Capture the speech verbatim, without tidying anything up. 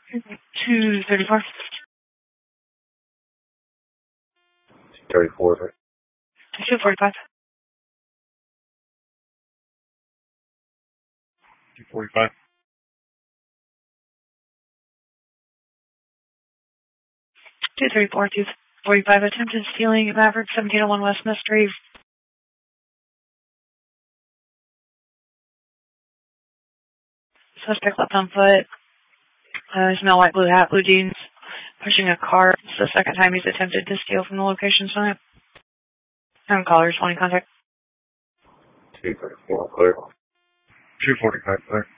two thirty-four. thirty-four. two forty-five. two forty-five. two thirty-four, two forty-five. Attempted stealing at Maverick, seventeen oh one West Mystery. Suspect left on foot. Uh, smell white, blue hat, blue jeans. Pushing a car. It's the second time he's attempted to steal from the location tonight. I'm callers, wanting contact. two thirty-four, clear. two forty-five, clear.